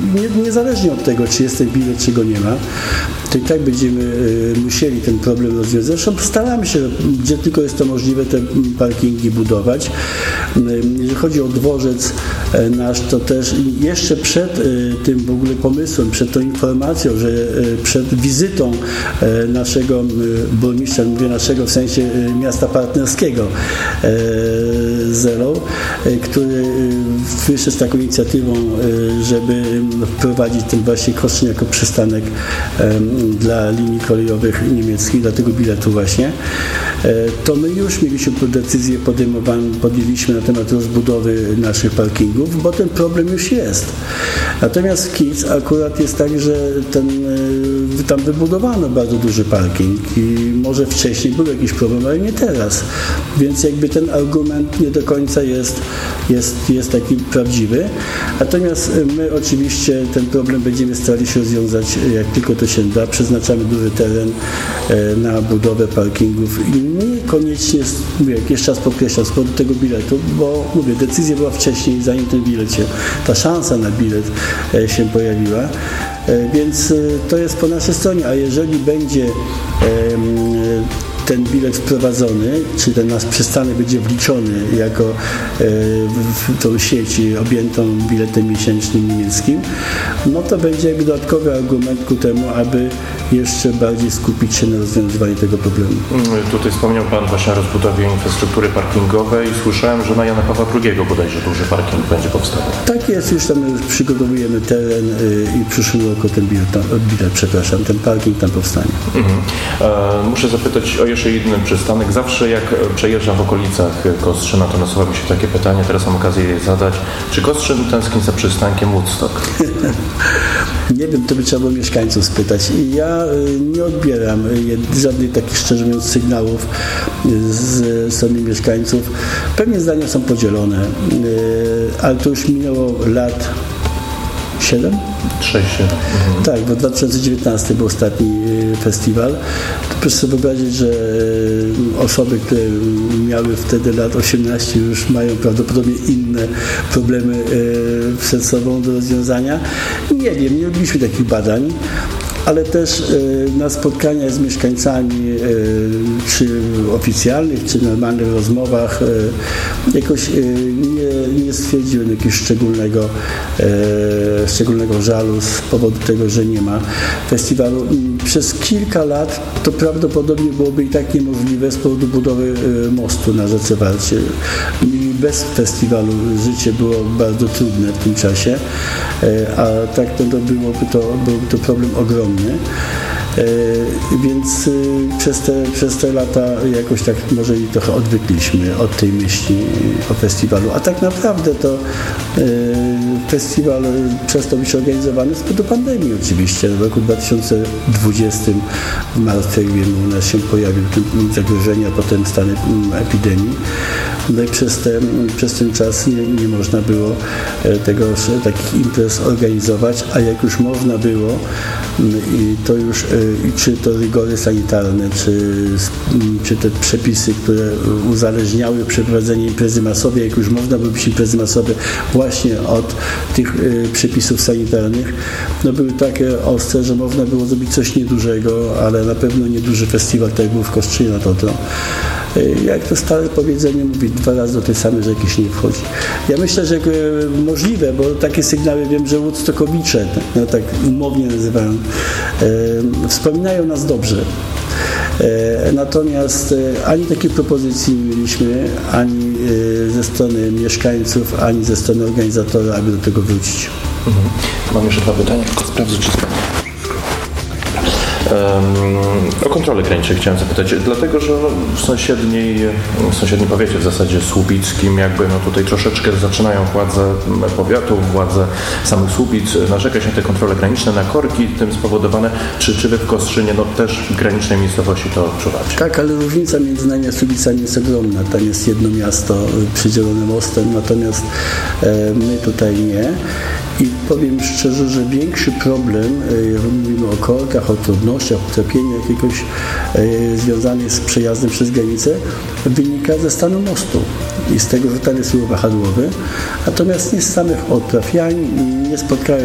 niezależnie od tego, czy jest ten bilet, czy go nie ma, to i tak będziemy musieli ten problem rozwiązać. Zresztą staramy się, gdzie tylko jest to możliwe, te parkingi budować. Jeżeli chodzi o dworzec nasz, to też jeszcze przed tym w ogóle pomysłem, przed tą informacją, że przed wizytą naszego burmistrza, mówię naszego w sensie miasta partnerskiego Zero, który wyszedł z taką inicjatywą, żeby wprowadzić ten właśnie Kostrzyn jako przystanek dla linii kolejowych niemieckich, dla tego biletu właśnie, to my już mieliśmy decyzję podjęliśmy na temat rozbudowy naszych parkingów, bo ten problem już jest. Natomiast w Kic akurat jest tak, że tam wybudowano bardzo duży parking i może wcześniej był jakiś problem, ale nie teraz. Więc jakby ten argument nie do końca jest taki prawdziwy. Natomiast my oczywiście ten problem będziemy starali się rozwiązać, jak tylko to się da. Przeznaczamy duży teren na budowę parkingów i niekoniecznie, jeszcze raz podkreślam, z powodu tego biletu, bo mówię, decyzja była wcześniej, zanim ten bilet ta szansa na bilet się pojawiła. Więc to jest po naszej stronie, a jeżeli będzie ten bilet wprowadzony, czy ten nasz przystanek będzie wliczony jako w tą sieć objętą biletem miesięcznym niemieckim, no to będzie jakby dodatkowy argument ku temu, aby jeszcze bardziej skupić się na rozwiązywaniu tego problemu. Tutaj wspomniał Pan właśnie o rozbudowie infrastruktury parkingowej. Słyszałem, że na Jana Pawła II bodajże duży parking będzie powstawał. Tak jest, już tam przygotowujemy teren i w przyszłym roku ten parking tam powstanie. Muszę zapytać o jeszcze jeden przystanek. Zawsze jak przejeżdżam w okolicach Kostrzyna, to nasuwa mi się takie pytanie, teraz mam okazję je zadać. Czy Kostrzyn tęskni za przystankiem Woodstock? Nie wiem, to by trzeba było mieszkańców spytać. I ja nie odbieram żadnych takich, szczerze mówiąc, sygnałów z strony mieszkańców. Pewnie zdania są podzielone, ale to już minęło lat 7? 6. Tak, bo 2019 był ostatni festiwal. To proszę sobie wyobrazić, że osoby, które miały wtedy lat 18 już mają prawdopodobnie inne problemy przed sobą do rozwiązania. Nie wiem, nie robiliśmy takich badań, ale też na spotkaniach z mieszkańcami, czy oficjalnych, czy normalnych rozmowach jakoś nie stwierdziłem jakiegoś szczególnego żalu z powodu tego, że nie ma festiwalu. Przez kilka lat to prawdopodobnie byłoby i tak niemożliwe z powodu budowy mostu na rzece Warcie. I bez festiwalu życie było bardzo trudne w tym czasie, a tak to byłby to problem ogromny. Więc przez te lata jakoś tak może i trochę odwykliśmy od tej myśli o festiwalu. A tak naprawdę to festiwal przestał być organizowany z powodu pandemii oczywiście. W roku 2020 w marcu, jak wiemy, u nas się pojawił zagrożenie, a potem stan epidemii. No i przez ten czas nie można było takich imprez organizować, a jak już można było, i to już czy to rygory sanitarne, czy te przepisy, które uzależniały przeprowadzenie imprezy masowej, jak już można było robić imprezy masowe właśnie od tych przepisów sanitarnych, no były takie ostre, że można było zrobić coś niedużego, ale na pewno nieduży festiwal, tak jak był w Kostrzynie na Totro. Jak to stare powiedzenie mówi, 2 razy do tej samej rzeki się nie wchodzi. Ja myślę, że możliwe, bo takie sygnały wiem, że Woodstockowicze, no tak umownie nazywają, wspominają nas dobrze. Natomiast ani takiej propozycji nie mieliśmy, ani ze strony mieszkańców, ani ze strony organizatora, aby do tego wrócić. Mam jeszcze 2 pytania, tylko sprawdzę, czy o kontrolę graniczną chciałem zapytać, dlatego że w sąsiednim powiecie, w zasadzie słupickim, jakby tutaj troszeczkę zaczynają władze powiatów, władze samych Słupic narzekać na te kontrole graniczne, na korki tym spowodowane. Czy wy w Kostrzynie też w granicznej miejscowości to odczuwacie? Tak, ale różnica między nami a Słupicami jest ogromna. Tam jest jedno miasto przydzielone mostem, natomiast my tutaj nie. I powiem szczerze, że większy problem, jeżeli mówimy o korkach, o trudnościach, o utrapieniu jakiegoś związanych z przejazdem przez granicę, wynika ze stanu mostu i z tego, że tam jest ruch wahadłowy. Natomiast nie z samych odpraw. Ja nie spotkałem